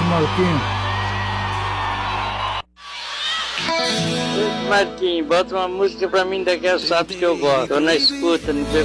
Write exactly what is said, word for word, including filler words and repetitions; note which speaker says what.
Speaker 1: Marquinhos.
Speaker 2: Marquinhos, bota uma música pra mim daquelas sabe que eu gosto. Tô na escuta, no